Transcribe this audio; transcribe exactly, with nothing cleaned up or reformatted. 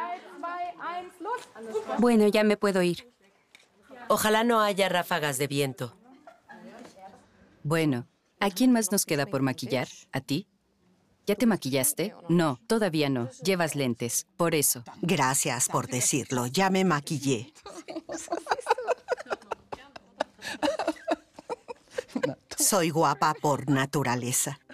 Bueno, ya me puedo ir. Ojalá no haya ráfagas de viento. Bueno, ¿a quién más nos queda por maquillar? ¿A ti? ¿Ya te maquillaste? No, todavía no. Llevas lentes, por eso. Gracias por decirlo. Ya me maquillé. Soy guapa por naturaleza.